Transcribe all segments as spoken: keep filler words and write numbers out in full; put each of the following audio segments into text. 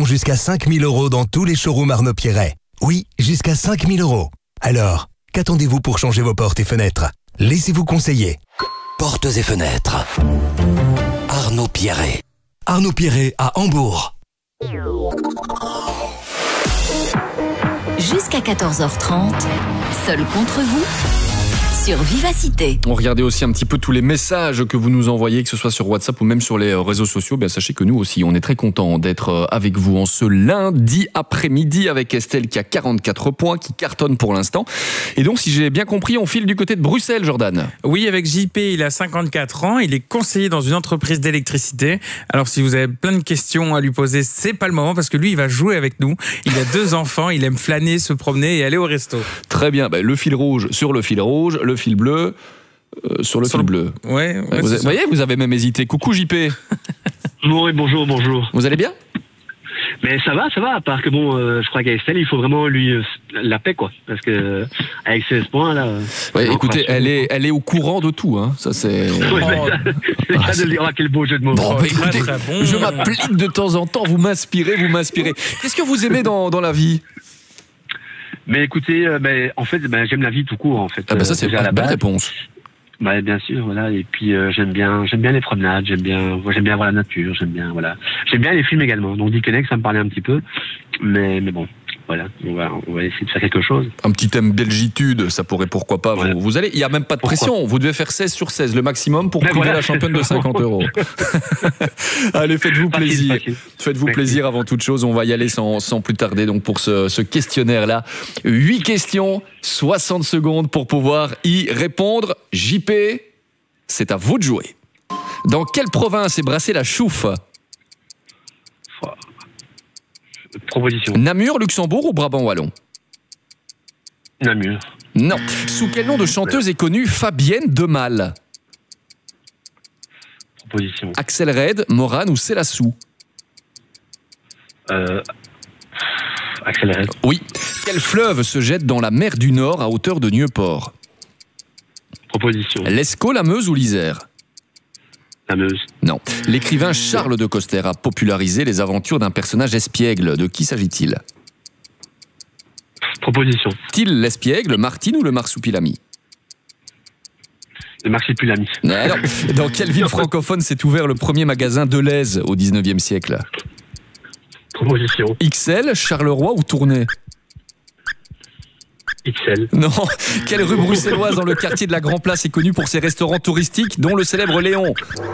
jusqu'à cinq mille euros dans tous les showrooms Arnaud Pierret. Oui, jusqu'à cinq mille euros. Alors, qu'attendez-vous pour changer vos portes et fenêtres? Laissez-vous conseiller. Portes et fenêtres. Arnaud Pierret. Arnaud Pierret à Hambourg. Jusqu'à quatorze heures trente, seul contre vous, sur Vivacité. On regardait aussi un petit peu tous les messages que vous nous envoyez, que ce soit sur WhatsApp ou même sur les réseaux sociaux. Bien, sachez que nous aussi, on est très contents d'être avec vous en ce lundi après-midi avec Estelle qui a quarante-quatre points, qui cartonne pour l'instant. Et donc, si j'ai bien compris, on file du côté de Bruxelles, Jordan. Oui, avec J P, il a cinquante-quatre ans, il est conseiller dans une entreprise d'électricité. Alors, si vous avez plein de questions à lui poser, c'est pas le moment parce que lui, il va jouer avec nous. Il a deux enfants, il aime flâner, se promener et aller au resto. Très bien, ben, le fil rouge sur le fil rouge, le fil bleu euh, sur le sur fil le... bleu. Ouais, ouais, vous, a... vous voyez, vous avez même hésité. Coucou J P. Oui, bonjour, bonjour. Vous allez bien? Mais ça va, ça va, à part que bon, euh, je crois qu'à Estelle, il faut vraiment lui euh, la paix, quoi. Parce que euh, avec seize points, là... Euh, ouais, écoutez, elle est, elle est au courant de tout, hein. Ça, c'est... Ouais, oh. C'est le cas de dire, oh, quel beau jeu de mots. Bon, bah, écoutez, très, très bon. Je m'applique de temps en temps, vous m'inspirez, vous m'inspirez. Qu'est-ce que vous aimez dans, dans la vie? Mais écoutez, euh, ben, en fait, ben, j'aime la vie tout court, en fait. Ah ben ça, c'est euh, une bonne réponse. Bah, bien sûr, voilà. Et puis euh, j'aime bien, j'aime bien les promenades, j'aime bien, j'aime bien voir la nature, j'aime bien, voilà. J'aime bien les films également. Donc Dickenex, ça me parlait un petit peu, mais mais bon, voilà. On va, on va essayer de faire quelque chose. Un petit thème belgitude, ça pourrait pourquoi pas. Voilà. Vous, vous allez, il y a même pas de pourquoi pression. Vous devez faire seize sur seize, le maximum pour priver voilà. la championne de cinquante euros. Allez, faites-vous plaisir. Facile, facile. Faites-vous Merci. plaisir avant toute chose. On va y aller sans sans plus tarder. Donc pour ce ce questionnaire-là, huit questions, soixante secondes pour pouvoir y répondre. J P. C'est à vous de jouer. Dans quelle province est brassée la chouffe? Proposition. Namur, Luxembourg ou Brabant Wallon? Namur. Non. Sous quel nom de chanteuse est connue Fabienne Demal? Proposition. Axel Red, Morane ou Célassou? Euh... Axel Red. Oui. Quel fleuve se jette dans la mer du Nord à hauteur de Nieuport? Proposition. L'Escaut, la Meuse ou l'Isère? La Meuse. Non. L'écrivain Charles de Coster a popularisé les aventures d'un personnage espiègle. De qui s'agit-il? Proposition. Est-il l'espiègle, Martine ou le marsupilami? Le marsupilami. Alors, dans quelle ville francophone s'est ouvert le premier magasin Deleuze au dix-neuvième siècle? Proposition. X L, Charleroi ou Tournai? X L. Non. Quelle rue bruxelloise dans le quartier de la Grand Place est connue pour ses restaurants touristiques, dont le célèbre Léon?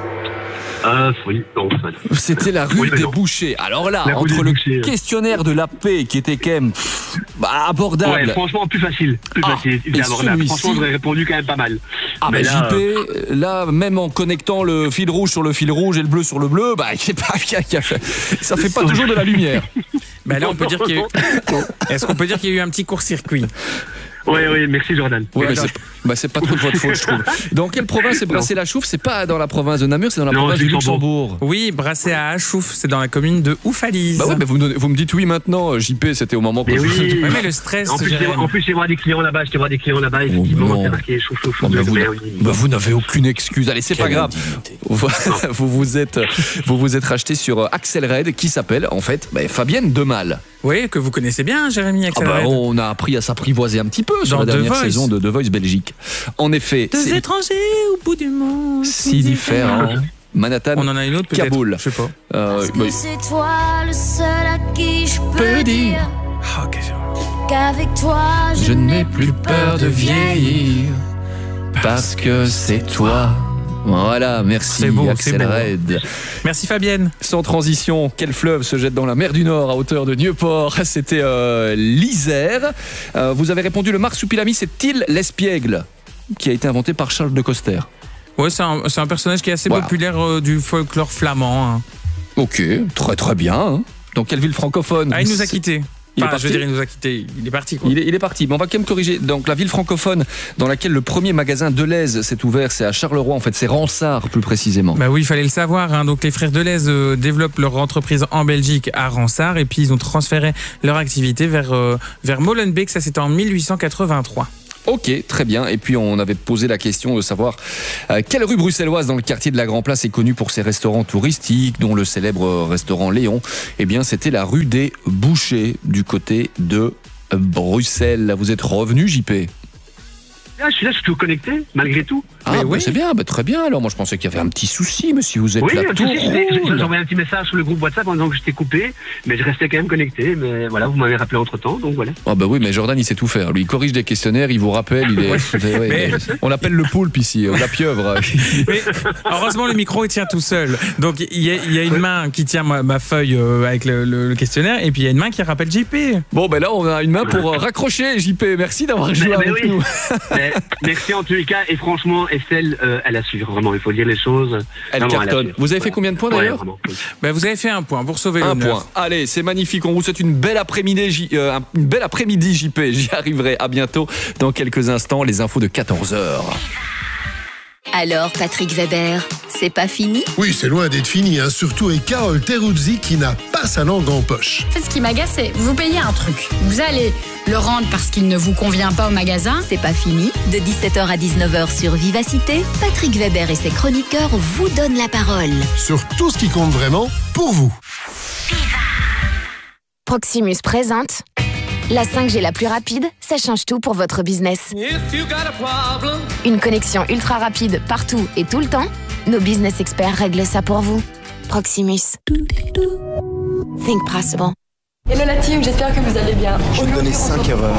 Ah oui, non. C'était la rue oui, des non. Bouchers. Alors là, la entre le bouchers, questionnaire de la paix qui était quand même bah, abordable. Ouais, franchement, plus facile. Plus ah, facile. Abordable. Franchement, j'aurais répondu quand même pas mal. Ah, mais, mais là, J P, euh... là, même en connectant le fil rouge sur le fil rouge et le bleu sur le bleu, bah, pas, ça fait pas toujours de la lumière. Bah là, on peut dire qu'il y a eu... Est-ce qu'on peut dire qu'il y a eu un petit court-circuit? Oui, oui, merci Jordan. Ouais, mais c'est, bah c'est pas trop de votre faute, je trouve. Dans quelle province est brassée la chouffe? C'est pas dans la province de Namur, c'est dans la non, province du Luxembourg. Oui, brassée à Achouf, c'est dans la commune de Oufalise. Bah ouais, mais vous, me, vous me dites oui maintenant, J P, c'était au moment mais que oui. je... Oui, mais le stress. En plus, en plus, j'ai voir des clients là-bas, j'ai voir des clients là-bas, effectivement, oh, c'est marqué chouf, chouf, chouf. Vous, bah vous n'avez aucune excuse. Allez, c'est Quelle pas grave. Vous, vous vous êtes, vous vous êtes racheté sur Axel Red, qui s'appelle en fait bah, Fabienne Demal. Oui, que vous connaissez bien, Jérémy Axel ah bah, Red. On a appris à s'apprivoiser un petit peu sur dans la dernière The saison de The Voice Belgique. En effet, deux c'est étrangers au bout du monde, si différents. Manhattan, on en a une autre peut-être. Kaboul. Je sais pas. Euh, Parce bah... que c'est toi le seul à qui je peux dire oh, okay. qu'avec toi je, je n'ai plus peur de vieillir parce que c'est toi. Voilà, merci beau, Axel Red. Merci Fabienne. Sans transition, quel fleuve se jette dans la mer du Nord à hauteur de Nieuport? C'était euh, l'Isère. Euh, vous avez répondu le marsupilami, c'est-il l'espiègle qui a été inventé par Charles de Coster? Ouais, c'est un, c'est un personnage qui est assez voilà. populaire euh, du folklore flamand. Hein. Ok, très très bien. Hein. Dans quelle ville francophone? Ah, il nous a quittés. Il enfin, est je veux dire, il nous a quittés. Il est parti, quoi. Il est, il est parti. Mais on va quand même corriger. Donc, la ville francophone dans laquelle le premier magasin Deleuze s'est ouvert, c'est à Charleroi. En fait, c'est Ransart, plus précisément. Bah oui, il fallait le savoir. Hein. Donc, les frères Deleuze euh, développent leur entreprise en Belgique à Ransart. Et puis, ils ont transféré leur activité vers, euh, vers Molenbeek. Ça, c'était en mille huit cent quatre-vingt-trois. Ok, très bien. Et puis on avait posé la question de savoir euh, quelle rue bruxelloise dans le quartier de la Grand Place est connue pour ses restaurants touristiques, dont le célèbre restaurant Léon. Eh bien, c'était la rue des Bouchers, du côté de Bruxelles. Vous êtes revenu, J P? Là, je suis là, je suis tout connecté, malgré tout. Ah, bah, oui. C'est bien, bah, très bien. Alors, moi, je pensais qu'il y avait un petit souci, mais si vous êtes oui, là, tout j'ai envoyé un petit message sur le groupe WhatsApp en disant que j'étais coupé, mais je restais quand même connecté. Mais voilà, vous m'avez rappelé entre temps, donc voilà. Ah, bah oui, mais Jordan, il sait tout faire. Lui, il corrige des questionnaires, il vous rappelle. Il est... ouais, mais... On l'appelle le poulpe ici, la pieuvre. Mais, heureusement, le micro, il tient tout seul. Donc, il y a, il y a une main qui tient ma, ma feuille euh, avec le, le, le questionnaire, et puis il y a une main qui rappelle J P. Bon, ben là, on a une main pour raccrocher, J P. Merci d'avoir joué mais, avec mais oui. nous. mais, merci en tous les cas, et franchement, Estelle, euh, elle a su, vraiment, il faut dire les choses. Elle vraiment, cartonne. Elle vous avez fait ouais. combien de points d'ailleurs? ouais, ben, Vous avez fait un point pour sauver le Un point. Allez, c'est magnifique. On vous souhaite une belle après-midi, euh, une belle après-midi, J P. J'y arriverai. À bientôt. Dans quelques instants, les infos de quatorze heures. Alors, Patrick Weber, c'est pas fini? Oui, c'est loin d'être fini, hein. Surtout avec Carole Teruzzi qui n'a pas sa langue en poche. En fait, ce qui m'agace, c'est vous payez un truc. Vous allez le rendre parce qu'il ne vous convient pas au magasin. C'est pas fini. De dix-sept heures à dix-neuf heures sur Vivacité, Patrick Weber et ses chroniqueurs vous donnent la parole. Sur tout ce qui compte vraiment pour vous. Proximus présente la cinq G la plus rapide, ça change tout pour votre business. Une connexion ultra rapide partout et tout le temps. Nos business experts règlent ça pour vous. Proximus. Think possible. Hello la team, j'espère que vous allez bien. Je vais te donner cinq erreurs.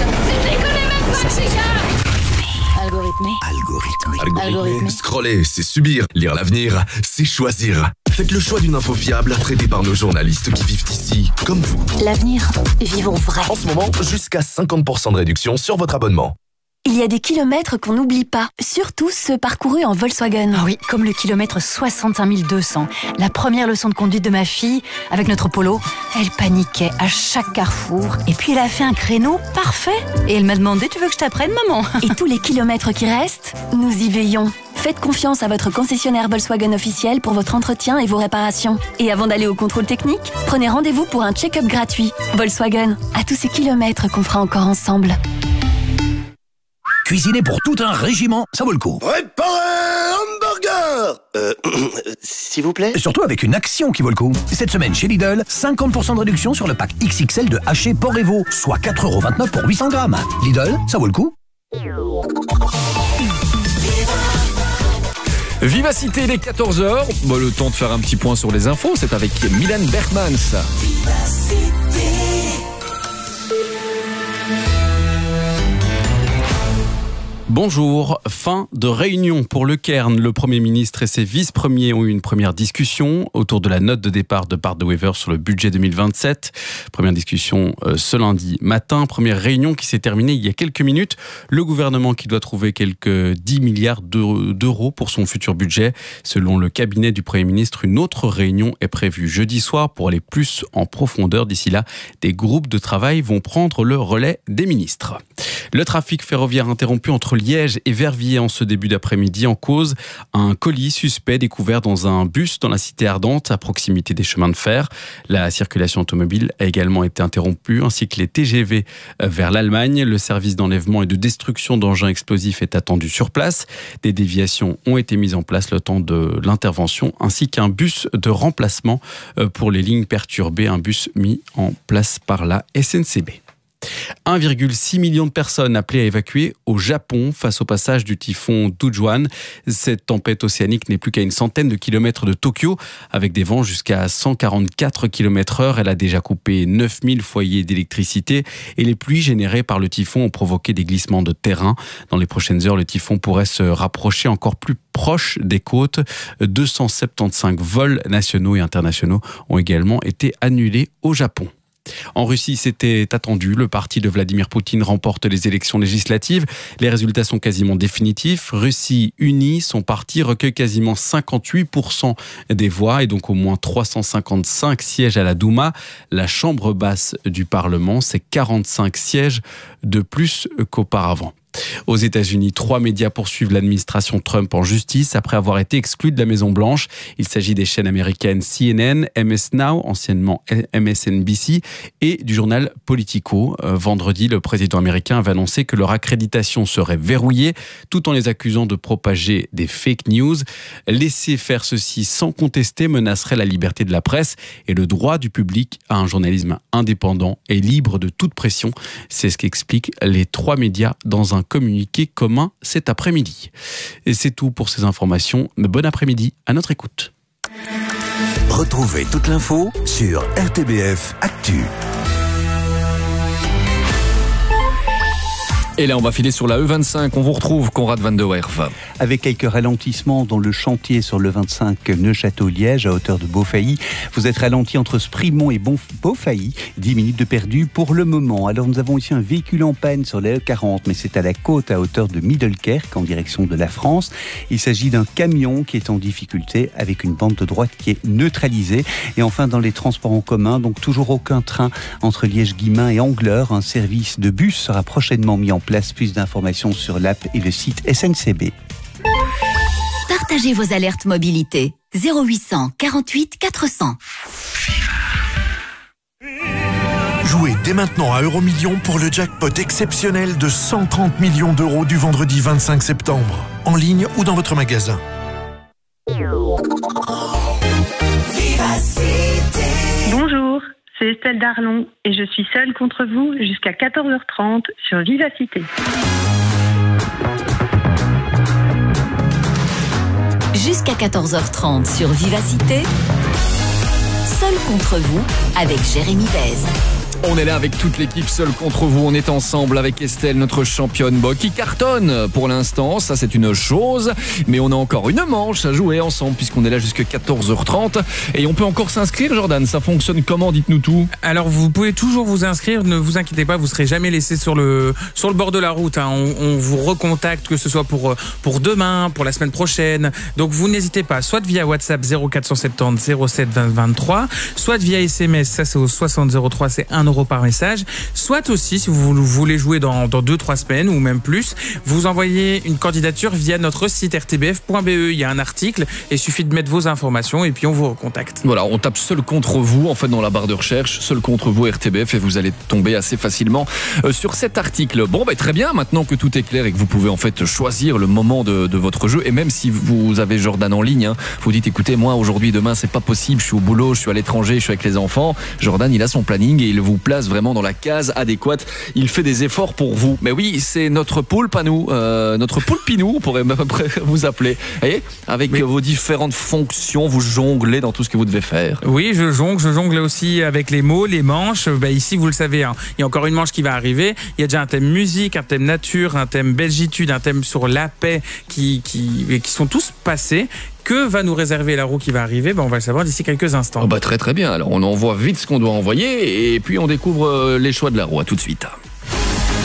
Algorithmé. Algorithmé. Algorithmé. Scroller, c'est subir. Lire l'avenir, c'est choisir. Faites le choix d'une info fiable, traitée par nos journalistes qui vivent ici, comme vous. L'avenir, vivons vrai. En ce moment, jusqu'à cinquante pour cent de réduction sur votre abonnement. Il y a des kilomètres qu'on n'oublie pas, surtout ceux parcourus en Volkswagen. Ah oui, comme le kilomètre soixante-cinq mille deux cents. La première leçon de conduite de ma fille, avec notre Polo, elle paniquait à chaque carrefour. Et puis elle a fait un créneau parfait. Et elle m'a demandé, tu veux que je t'apprenne, maman? Et tous les kilomètres qui restent, nous y veillons. Faites confiance à votre concessionnaire Volkswagen officiel pour votre entretien et vos réparations. Et avant d'aller au contrôle technique, prenez rendez-vous pour un check-up gratuit. Volkswagen, à tous ces kilomètres qu'on fera encore ensemble. Cuisiner pour tout un régiment, ça vaut le coup. Préparez hamburger Euh, s'il vous plaît. Surtout avec une action qui vaut le coup. Cette semaine chez Lidl, cinquante pour cent de réduction sur le pack X X L de haché porc et veau, soit quatre euros vingt-neuf pour huit cents grammes. Lidl, ça vaut le coup. Vivacité, les quatorze heures. Bon, le temps de faire un petit point sur les infos, c'est avec Mylène Bergmans. Bonjour, fin de réunion pour le Cairn. Le Premier ministre et ses vice-premiers ont eu une première discussion autour de la note de départ de Bart De Wever sur le budget deux mille vingt-sept. Première discussion euh, ce lundi matin, première réunion qui s'est terminée il y a quelques minutes. Le gouvernement qui doit trouver quelques dix milliards d'euros pour son futur budget. Selon le cabinet du Premier ministre, une autre réunion est prévue jeudi soir pour aller plus en profondeur. D'ici là, des groupes de travail vont prendre le relais des ministres. Le trafic ferroviaire interrompu entre Liège et Verviers en ce début d'après-midi, en cause un colis suspect découvert dans un bus dans la cité ardente à proximité des chemins de fer. La circulation automobile a également été interrompue ainsi que les T G V vers l'Allemagne. Le service d'enlèvement et de destruction d'engins explosifs est attendu sur place. Des déviations ont été mises en place le temps de l'intervention ainsi qu'un bus de remplacement pour les lignes perturbées, un bus mis en place par la S N C B. un virgule six million de personnes appelées à évacuer au Japon face au passage du typhon Dujuan. Cette tempête océanique n'est plus qu'à une centaine de kilomètres de Tokyo, avec des vents jusqu'à cent quarante-quatre kilomètres heure. Elle a déjà coupé neuf mille foyers d'électricité et les pluies générées par le typhon ont provoqué des glissements de terrain. Dans les prochaines heures, le typhon pourrait se rapprocher encore plus proche des côtes. deux cent soixante-quinze vols nationaux et internationaux ont également été annulés au Japon. En Russie, c'était attendu. Le parti de Vladimir Poutine remporte les élections législatives. Les résultats sont quasiment définitifs. Russie unie, son parti recueille quasiment cinquante-huit pour cent des voix et donc au moins trois cent cinquante-cinq sièges à la Douma. La chambre basse du Parlement, c'est quarante-cinq sièges de plus qu'auparavant. Aux États-Unis, trois médias poursuivent l'administration Trump en justice après avoir été exclus de la Maison-Blanche. Il s'agit des chaînes américaines C N N, M S Now, anciennement M S N B C, et du journal Politico. Euh, vendredi, le président américain avait annoncé que leur accréditation serait verrouillée, tout en les accusant de propager des fake news. Laisser faire ceci sans contester menacerait la liberté de la presse et le droit du public à un journalisme indépendant et libre de toute pression. C'est ce qu'expliquent les trois médias dans un communiqué commun cet après-midi. Et c'est tout pour ces informations. Bon après-midi, à notre écoute. Retrouvez toute l'info sur R T B F Actu. Et là, on va filer sur la E vingt-cinq. On vous retrouve, Conrad van der Werf. Avec quelques ralentissements dans le chantier sur le vingt-cinq Neuchâteau-Liège, à hauteur de Beaufailly. Vous êtes ralenti entre Sprimont et Beaufailly. dix minutes de perdu pour le moment. Alors, nous avons ici un véhicule en panne sur la E quarante, mais c'est à la côte, à hauteur de Middelkerk, en direction de la France. Il s'agit d'un camion qui est en difficulté, avec une bande de droite qui est neutralisée. Et enfin, dans les transports en commun, donc toujours aucun train entre Liège-Guillemins et Angleur. Un service de bus sera prochainement mis en place. Plus d'informations sur l'app et le site S N C B. Partagez vos alertes mobilité. zéro huit cent quarante-huit quatre cents. Jouez dès maintenant à Euromillions pour le jackpot exceptionnel de cent trente millions d'euros du vendredi vingt-cinq septembre. En ligne ou dans votre magasin. Bonjour, c'est Estelle Darlon et je suis seule contre vous jusqu'à quatorze heures trente sur Vivacité. Jusqu'à quatorze heures trente sur Vivacité, seule contre vous avec Jérémy Vez. On est là avec toute l'équipe, seul contre vous. On est ensemble avec Estelle, notre championne, bon, qui cartonne pour l'instant. Ça, c'est une chose. Mais on a encore une manche à jouer ensemble puisqu'on est là jusqu'à quatorze heures trente. Et on peut encore s'inscrire, Jordan. Ça fonctionne comment? Dites-nous tout. Alors, vous pouvez toujours vous inscrire. Ne vous inquiétez pas, vous serez jamais laissé sur le, sur le bord de la route. Hein. On, on vous recontacte, que ce soit pour, pour demain, pour la semaine prochaine. Donc, vous n'hésitez pas, soit via WhatsApp zéro quatre cent soixante-dix zéro sept vingt vingt-trois, soit via S M S, ça c'est au soixante zéro trois, c'est un euro par message, soit aussi si vous voulez jouer dans, dans deux trois semaines ou même plus, vous envoyez une candidature via notre site r t b f point b e. Il y a un article et il suffit de mettre vos informations et puis on vous recontacte. Voilà, on tape seul contre vous en fait dans la barre de recherche, seul contre vous R T B F, et vous allez tomber assez facilement euh, sur cet article. Bon, bah, très bien, maintenant que tout est clair et que vous pouvez en fait choisir le moment de, de votre jeu, et même si vous avez Jordan en ligne, hein, vous dites écoutez, moi aujourd'hui, demain c'est pas possible, je suis au boulot, je suis à l'étranger, je suis avec les enfants. Jordan, il a son planning et il vous place vraiment dans la case adéquate. Il fait des efforts pour vous. Mais oui, c'est notre poulpe à nous, euh, notre poulpinou, on pourrait même après vous appeler. Vous voyez, avec oui. vos différentes fonctions, vous jonglez dans tout ce que vous devez faire. Oui, je jongle, je jongle aussi avec les mots, les manches. Ben ici, vous le savez, hein, il y a encore une manche qui va arriver. Il y a déjà un thème musique, un thème nature, un thème belgitude, un thème sur la paix qui, qui, qui sont tous passés. Que va nous réserver la roue qui va arriver? Ben, on va le savoir d'ici quelques instants. Oh bah très très bien. Alors on envoie vite ce qu'on doit envoyer et puis on découvre les choix de la roue. À tout de suite.